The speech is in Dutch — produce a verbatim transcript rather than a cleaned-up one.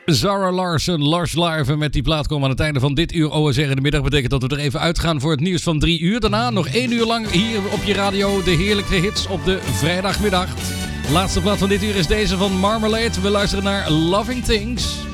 Zara Larsson, Lars Larven met die plaat komen aan het einde van dit uur O S R in de middag. Betekent dat we er even uitgaan voor het nieuws van drie uur. Daarna nog één uur lang hier op je radio de heerlijke hits op de vrijdagmiddag. Laatste plaat van dit uur is deze van Marmalade. We luisteren naar Loving Things.